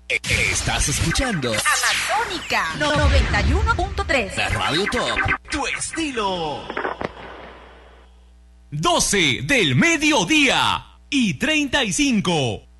Estás escuchando Amazónica 91.3. la Radio Top, tu estilo. 12 del mediodía y 35.